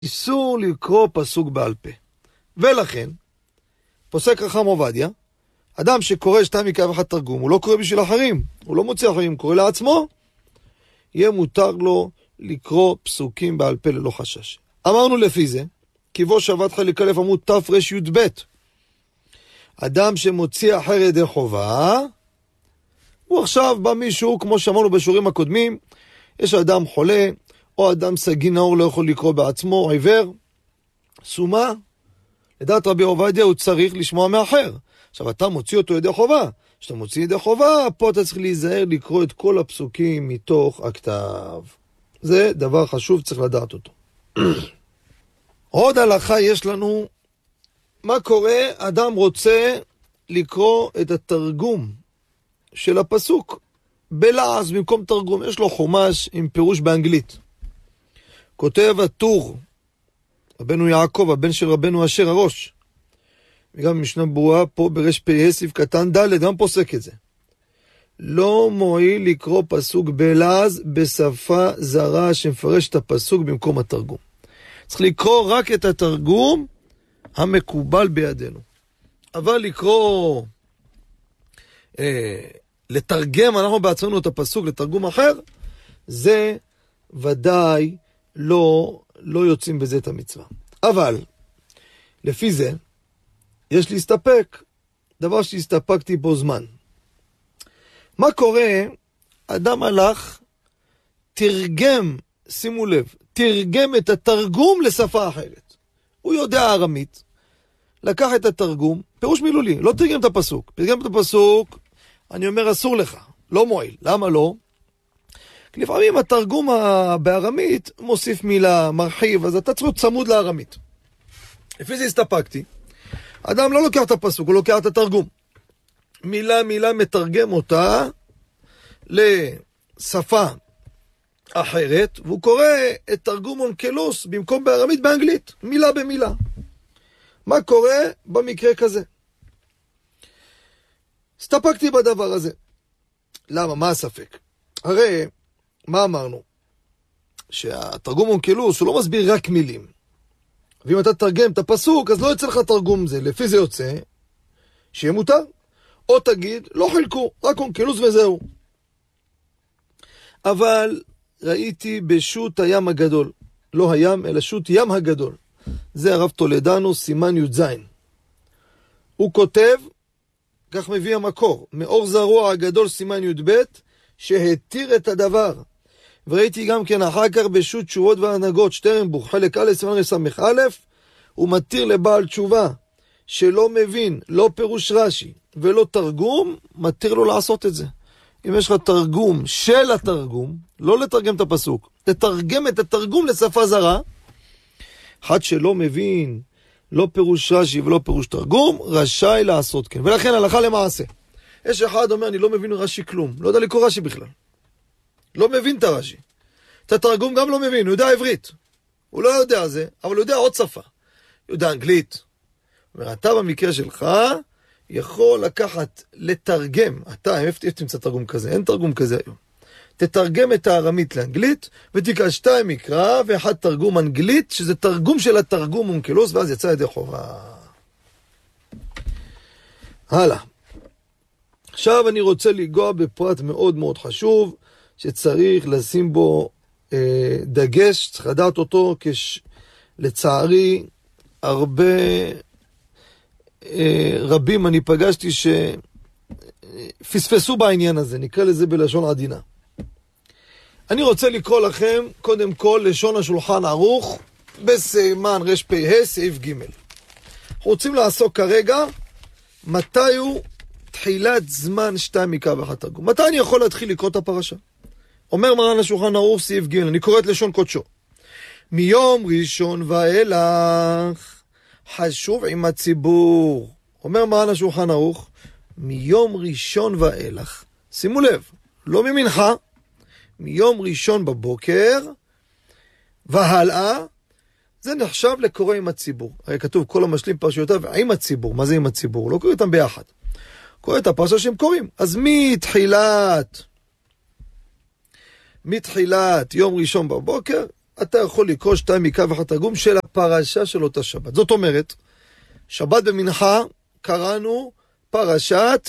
איסור לקרוא פסוק בעל פה. ולכן, פוסק חכם עובדיה, אדם שקורא שתיים מקרא ואחד תרגום, הוא לא קורא בשביל אחרים, הוא לא מוציא אחרים, הוא קורא לעצמו, יהיה מותר לו לקרוא פסוקים בעל פה ללא חשש. אמרנו לפי זה, כי בו שבת חלק א' עמוד תר"י"ב, אדם שמוציא אחר ידי חובה, הוא עכשיו בא מישהו, כמו שאמרנו בשיעורים הקודמים, יש אדם חולה, או אדם סגי נאור לא יכול לקרוא בעצמו, או עיוור, סומה, לדעת רבי עובדיה הוא צריך לשמוע מאחר. עכשיו אתה מוציא אותו ידי חובה, כשאתה מוציא ידי חובה, פה אתה צריך להיזהר לקרוא את כל הפסוקים מתוך הכתב. זה דבר חשוב, צריך לדעת אותו. עוד הלכה יש לנו, מה קורה? אדם רוצה לקרוא את התרגום של הפסוק בלעז במקום תרגום. יש לו חומש עם פירוש באנגלית. כותב הטור, רבנו יעקב, הבן של רבנו אשר הראש, וגם משנה ברורה פה ברש פ"ה סעיף קטן ד' גם פוסק את זה. לא מועיל לקרוא פסוק בלעז בשפה זרה שמפרש את הפסוק במקום התרגום. צריך לקרוא רק את התרגום המקובל בידינו. אבל לקרוא, לתרגם אנחנו בעצמנו את הפסוק לתרגום אחר, זה ודאי לא יוצאים בזה את המצווה. אבל לפי זה יש להסתפק, דבר שהסתפקתי בו זמן. מה קורה? אדם הלך, תרגם, שימו לב, תרגם את התרגום לשפה אחרת. הוא יודע ארמית, לקח את התרגום, פירוש מילולי, לא תרגם את הפסוק. תרגם את הפסוק, אני אומר אסור לך, לא מועיל. למה לא? כי לפעמים התרגום בארמית מוסיף מילה, מרחיב, אז אתה צריך להיות צמוד לארמית. לפי זה הסתפקתי. אדם לא לוקח את הפסוק, הוא לוקח את התרגום. מילה מתרגם אותה לשפה אחרת, והוא קורא את תרגום אונקלוס במקום בארמית באנגלית, מילה במילה. מה קורה במקרה כזה? הסתפקתי בדבר הזה. למה? מה הספק? הרי, מה אמרנו? שהתרגום אונקלוס הוא לא מסביר רק מילים. ואם אתה תרגם את הפסוק, אז לא יוצא לך תרגום זה. לפי זה יוצא שיהיה מותר. או תגיד, לא חילקו, רק אונקלוס וזהו. אבל ראיתי בשו"ת הים הגדול, לא הים, אלא שו"ת ים הגדול. זה הרב טולדנו, סימן י"ז. הוא כותב, כך מביא המקור, מאור זרוע הגדול סימן י"ב, שהתיר את הדבר. וראיתי גם כן אחר כך בשו"ת תשובות והנהגות, שטרנבוך, חלק א' סימן רס"א, הוא מתיר לבעל תשובה, שלא מבין, לא פירוש רש"י, ולא תרגום, מתיר לו לעשות את זה. אם יש לך תרגום של התרגום, לא לתרגם את הפסוק, לתרגם את התרגום לשפה זרה, אחד שלא מבין, לא פירוש רש"י ולא פירוש תרגום, רשאי לעשות כן. ולכן הלכה למעשה. יש אחד אומר, אני לא מבין רש"י כלום, לא יודע לקרוא רש"י בכלל. לא מבין את הרש"י. את התרגום גם לא מבין, הוא יודע עברית. הוא לא יודע זה, אבל הוא יודע עוד שפה. הוא יודע אנגלית. ואתה במקרה שלך יכול לקחת, לתרגם. אתה, איפה תמצא תרגום כזה? אין תרגום כזה היום. תתרגם את הארמית לאנגלית, ותיקח 2 מקרא ואחד תרגום אנגלית, שזה תרגום של התרגום אונקלוס, ואז יצא ידי חובה. הלאה. עכשיו אני רוצה לגוע בפרט מאוד מאוד חשוב, שצריך לשים בו דגש, צריך לדעת אותו, לצערי הרבה רבים אני פגשתי שפספסו בעניין הזה, נקרא לזה בלשון עדינה. אני רוצה לקרוא לכם קודם כל לשון השולחן ערוך בסימן רפ"ה סעיף ג'. אנחנו רוצים לעסוק כרגע מתי הוא תחילת זמן 2 מקרא ואחד תרגום. מתי אני יכול להתחיל לקרוא את הפרשה? אומר מרן השולחן ערוך סעיף ג', אני קורא את לשון קודשו. מיום ראשון ואילך חשוב עם הציבור. אומר מרן השולחן ערוך, מיום ראשון ואילך, שימו לב, לא ממנחה, מיום ראשון בבוקר והלאה, זה נחשב לקורא עם הציבור. הרי כתוב כל המשלים פרשיותיו עם הציבור. מה זה עם הציבור? לא קורא אותם ביחד. קורא את הפרשה שהם קוראים. אז מתחילת יום ראשון בבוקר אתה יכול לקרוא 2 מקו 1 תרגום של הפרשה של אותה שבת. זאת אומרת, שבת במנחה קראנו פרשת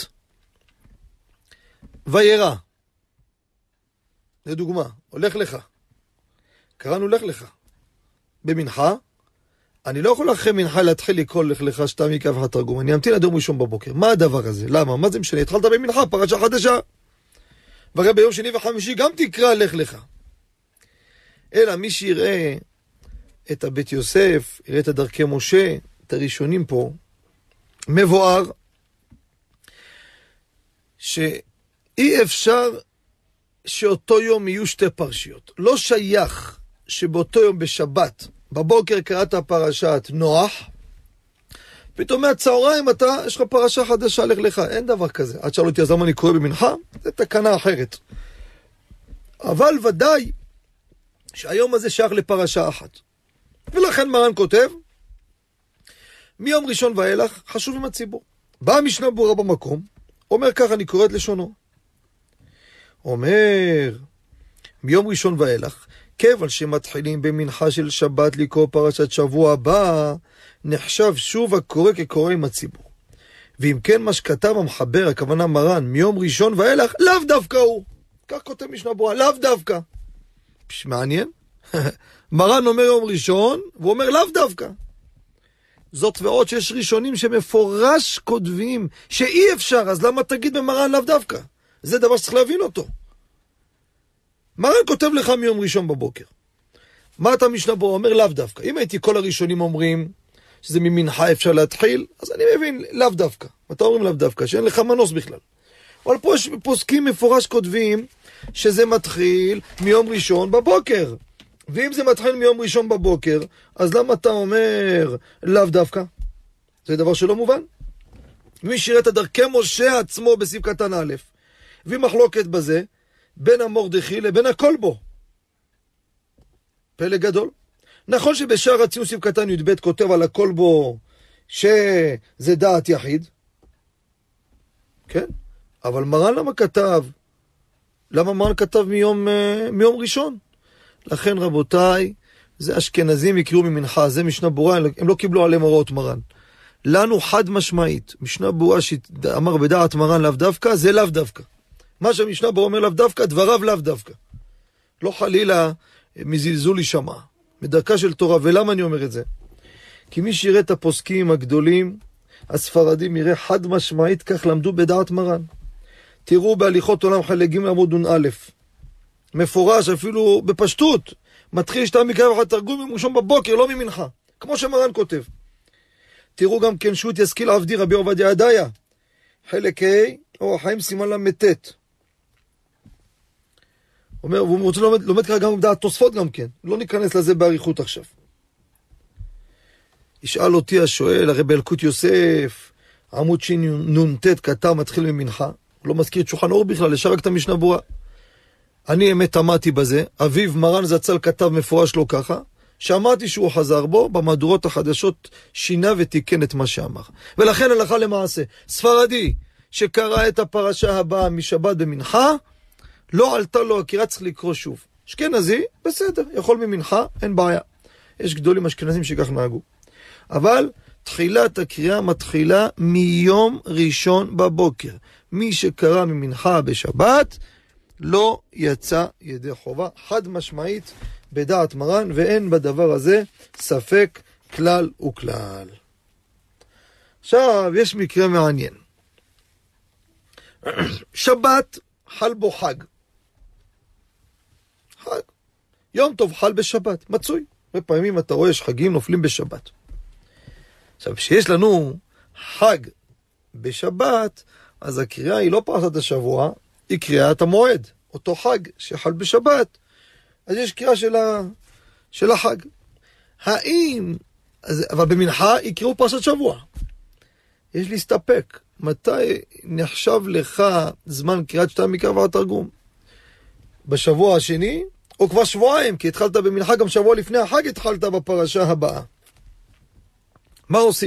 וירא. לדוגמה, הולך לך. קראנו לך לך. במנחה, אני לא יכול אחרי מנחה להתחיל לקרוא לך לך 2 מקו 1 תרגום. אני אמתין עד יום ראשון בבוקר. מה הדבר הזה? למה? מה זה משנה? התחלת במנחה, פרשה חדשה. והרי ביום שני וחמישי גם תקרא לך לך. אלא מי שיראה את הבית יוסף, יראה את הדרכי משה, את הראשונים פה, מבואר, שאי אפשר שאותו יום יהיו 2 פרשיות. לא שייך שבאותו יום בשבת, בבוקר קראת פרשת נוח, פתאום מהצהריים יש לך פרשה חדשה לך לך. אין דבר כזה. עד שאלו אותי, אז למה אני קורא במנחה? זה תקנה אחרת. אבל ודאי שהיום הזה שייך לפרשה אחת. ולכן מרן כותב, מיום ראשון ואילך חשוב עם הציבור. באה משנה ברורה במקום, אומר ככה, אני קורא את לשונו. אומר, מיום ראשון ואילך, כיוון שמתחילים במנחה של שבת לקרוא פרשת שבוע הבא, נחשב שוב הקורא כקורא עם הציבור. ואם כן מה שכתב המחבר, הכוונה מרן, מיום ראשון ואילך, לאו דווקא הוא. כך כותב משנה ברורה, לאו דווקא. מעניין. מרן אומר יום ראשון, והוא אומר לאו דווקא. זאת ועוד שיש ראשונים שמפורש כותבים שאי אפשר, אז למה תגיד במרן לאו דווקא? זה דבר שצריך להבין אותו. מרן כותב לך מיום ראשון בבוקר. מה אתה משנה ברורה? אומר לאו דווקא. אם הייתי כל הראשונים אומרים שזה ממנחה אפשר להתחיל, אז אני מבין לאו דווקא. אתה אומרים לאו דווקא, שאין לך מנוס בכלל. אבל פה יש פוסקים מפורש כותבים שזה מתחיל מיום ראשון בבוקר. ואם זה מתחיל מיום ראשון בבוקר, אז למה אתה אומר לאו דווקא? זה דבר שלא מובן. מי שיראה את הדרכי משה עצמו בסעיף קטן א', ומחלוקת בזה, בין המורדכי לבין הכל בו. פלא גדול. נכון שבשאר הציון סעיף קטן י"ב כותב על הכל בו שזה דעת יחיד. כן? אבל מרן למה כתב? למה מרן כתב מיום ראשון? לכן רבותיי, זה אשכנזים יקראו ממנחה, זה משנה ברורה, הם לא קיבלו עליהם הוראות מרן. לנו חד משמעית, משנה ברורה שאמר בדעת מרן לאו דווקא, זה לאו דווקא. מה שהמשנה ברורה אומר לאו דווקא, דבריו לאו דווקא. לא חלילה מזלזול יישמע, מדרכה של תורה. ולמה אני אומר את זה? כי מי שיראה את הפוסקים הגדולים, הספרדים יראה חד משמעית, כך למדו בדעת מרן. תראו בהליכות עולם חלק ג' עמוד נ"א. מפורש אפילו בפשטות. מתחיל 2 מקו 1 תרגום מיום ראשון בבוקר, לא ממנחה. כמו שמרן כותב. תראו גם כן שו"ת ישכיל עבדי רבי עובדיה ידעיה. חלק ה' אורח חיים סימן ל"ט. אומר, והוא רוצה לומד ככה גם בדעת תוספות גם כן. לא ניכנס לזה באריכות עכשיו. ישאל אותי השואל, הרי באלקוט יוסף, עמוד שנ"ט כתב מתחיל ממנחה. הוא לא מזכיר את שולחן אור בכלל, ישר רק את המשנה ברורה. אני אמת אמרתי בזה, אביו מרן זצ"ל כתב מפורש לו ככה, שאמרתי שהוא חזר בו, במהדורות החדשות שינה ותיקן את מה שאמר. ולכן הלכה למעשה, ספרדי שקרא את הפרשה הבאה משבת במנחה, לא עלתה לו הקריאה, צריך לקרוא שוב. אשכנזי, בסדר, יכול ממנחה, אין בעיה. יש גדולים אשכנזים שכך נהגו. אבל תחילת הקריאה מתחילה מיום ראשון בבוקר. מי שקרא ממנחה בשבת, לא יצא ידי חובה, חד משמעית בדעת מרן, ואין בדבר הזה ספק כלל וכלל. עכשיו, יש מקרה מעניין. שבת חל בו חג. חג. יום טוב חל בשבת, מצוי. בפעמים אתה רואה שחגים נופלים בשבת. עכשיו, כשיש לנו חג בשבת, אז הקריאה היא לא פרשת השבוע, היא קריאת המועד, אותו חג שחל בשבת, אז יש קריאה של החג. האם, אבל במנחה יקראו פרשת שבוע. יש להסתפק, מתי נחשב לך זמן קריאת 2 מקו התרגום? בשבוע השני, או כבר שבועיים, כי התחלת במנחה גם שבוע לפני החג, התחלת בפרשה הבאה. מה עושים?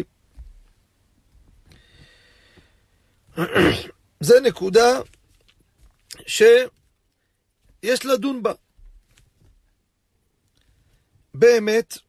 זה נקודה שיש לדון בה. באמת